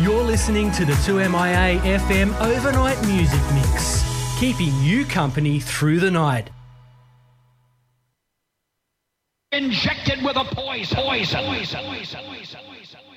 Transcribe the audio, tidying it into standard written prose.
You're listening to the 2MIA FM Overnight Music Mix, keeping you company through the night. Injected with a poison.